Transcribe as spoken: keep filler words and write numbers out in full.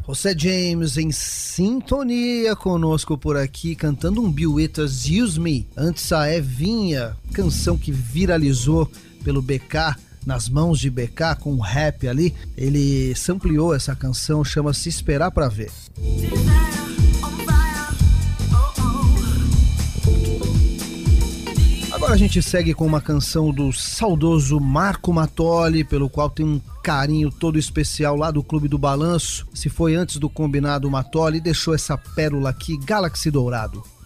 José James em sintonia conosco por aqui, cantando um Bill Withers Use Me. Antes a Evinha, canção que viralizou pelo B K, nas mãos de B K, com um rap ali. Ele sampleou essa canção, chama-se Esperar Pra Ver. Agora a gente segue com uma canção do saudoso Marco Matoli, pelo qual tem um carinho todo especial lá do Clube do Balanço. Se foi antes do combinado Matoli, deixou essa pérola aqui, Galaxy Dourado.